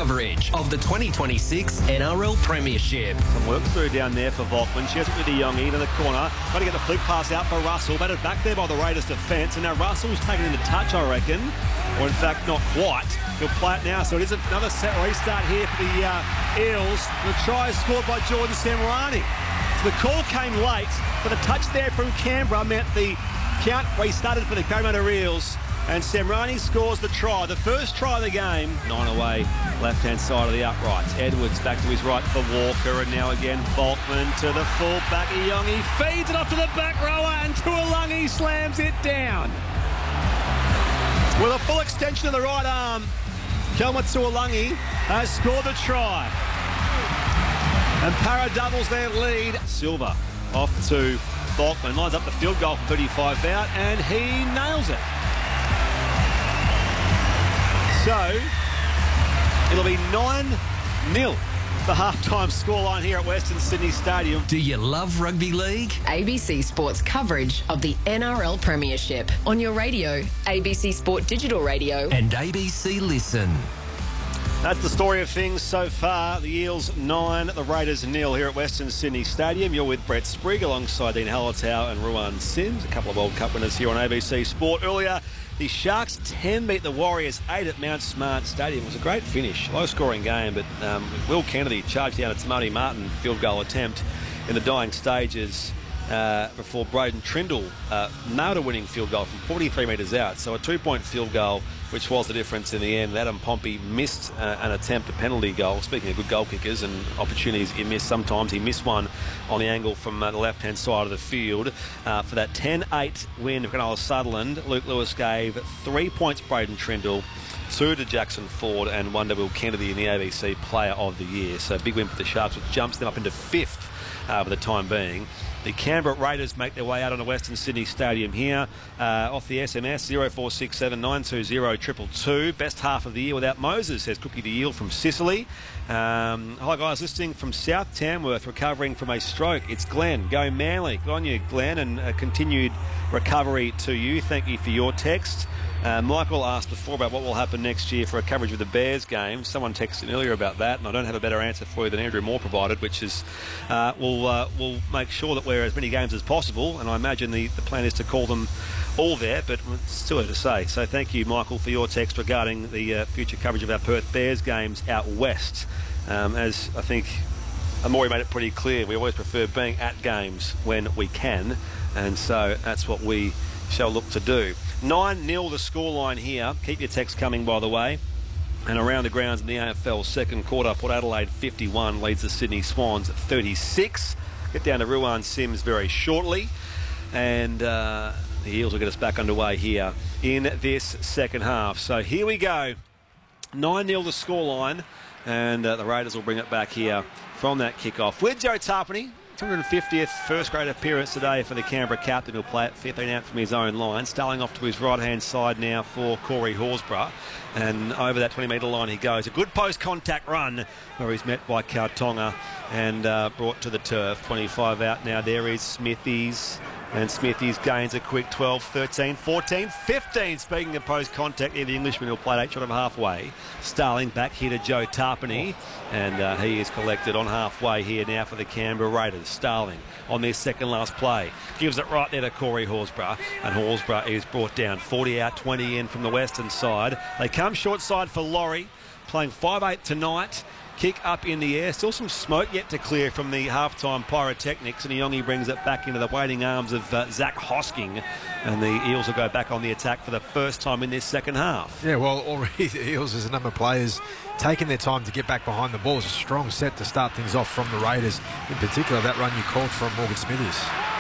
coverage of the 2026 NRL Premiership. Some work through down there for Volkman. She has it with De Jong in the corner. Trying to get the flick pass out for Russell. Batted back there by the Raiders defence. And now Russell's taken into touch, I reckon. Or in fact, not quite. He'll play it now. So it is another set restart here for the Eels. The try is scored by Jordan Semrani. So the call came late, but the touch there from Canberra meant the count restarted for the Parramatta Eels. And Semrani scores the try, the first try of the game. 9 away, left-hand side of the uprights. Edwards back to his right for Walker, and now again Volkman to the full-back. Iongi feeds it off to the back rower, and Tuolungi slams it down. With a full extension of the right arm, Kelma Tuolungi has scored the try. And Para doubles their lead. Silva off to Volkman, lines up the field goal from 35 out, and he nails it. So, it'll be 9-0, the half-time scoreline here at Western Sydney Stadium. Do you love rugby league? ABC Sport's coverage of the NRL Premiership on your radio, ABC Sport Digital Radio, and ABC Listen. That's the story of things so far. The Eels 9, the Raiders 0 here at Western Sydney Stadium. You're with Brett Sprigg alongside Dean Hallertau and Ruan Sims, a couple of World Cup winners here on ABC Sport. Earlier, the Sharks 10 beat the Warriors 8 at Mount Smart Stadium. It was a great finish, low-scoring game, but Will Kennedy charged down a Tamati Martin field goal attempt in the dying stages before Braden Trindle nailed a winning field goal from 43 metres out. So a 2-point field goal, which was the difference in the end. Adam Pompey missed an attempt, a penalty goal. Speaking of good goal kickers and opportunities he missed sometimes, he missed one on the angle from the left-hand side of the field. For that 10-8 win of Cronulla Sutherland, Luke Lewis gave 3 points Braden Trindle, 2 to Jackson Ford, and 1 to Will Kennedy in the ABC Player of the Year. So big win for the Sharks, which jumps them up into 5th for the time being. The Canberra Raiders make their way out on the Western Sydney Stadium here. Off the SMS, 0467 920 222. Best half of the year without Moses, says Cookie the Eel from Sicily. Hi guys, listening from South Tamworth, recovering from a stroke. It's Glenn. Go Manly. Good on you, Glenn, and continued recovery to you. Thank you for your text. Michael asked before about what will happen next year for a coverage of the Bears game. Someone texted earlier about that, and I don't have a better answer for you than Andrew Moore provided, which is we'll make sure that we're as many games as possible, and I imagine the plan is to call them all there, but it's too early to say. So thank you, Michael, for your text regarding the future coverage of our Perth Bears games out west. As I think Amori made it pretty clear, we always prefer being at games when we can, and so that's what we shall look to do. 9-0 the scoreline here. Keep your text coming, by the way. And around the grounds in the AFL second quarter, Port Adelaide 51 leads the Sydney Swans at 36. Get down to Ruan Sims very shortly. And the Eels will get us back underway here in this second half. So here we go. 9-0 the scoreline. And the Raiders will bring it back here from that kickoff with Joe Tarpany. 250th first grade appearance today for the Canberra captain, who'll play it 15 out from his own line. Starling off to his right-hand side now for Corey Horsburgh. And over that 20-metre line he goes. A good post-contact run where he's met by Kautonga and brought to the turf. 25 out now. There is Smithies. And Smithies gains a quick 12, 13, 14, 15. Speaking of post-contact, the Englishman who played 8 short of halfway. Starling back here to Joe Tarpany. And he is collected on halfway here now for the Canberra Raiders. Starling on their second last play. Gives it right there to Corey Horsburgh. And Horsburgh is brought down. 40 out, 20 in from the western side. They come short side for Laurie. Playing 5-8 tonight. Kick up in the air. Still some smoke yet to clear from the half-time pyrotechnics, and Iongi brings it back into the waiting arms of Zach Hosking, and the Eels will go back on the attack for the first time in this second half. Yeah, well, already the Eels, as a number of players, taking their time to get back behind the ball. It's a strong set to start things off from the Raiders. In particular, that run you called from Morgan Smithies.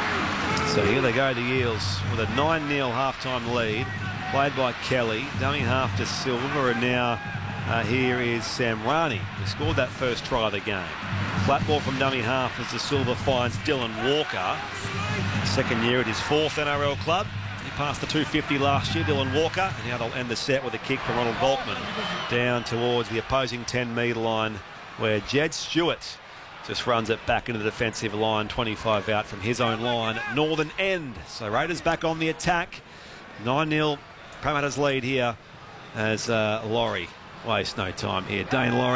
So here they go, the Eels, with a 9-0 half-time lead, played by Kelly. Dummy half to Silver, and now here is Semrani, who scored that first try of the game. Flat ball from dummy half as the Silver finds Dylan Walker. Second year at his 4th NRL club. He passed the 250 last year, Dylan Walker, and now they'll end the set with a kick from Ronald Volkman down towards the opposing 10-metre line, where Jed Stewart just runs it back into the defensive line, 25 out from his own line, northern end. So Raiders back on the attack. 9-0, Parramatta's lead here as Laurie waste no time here. Dane Laurie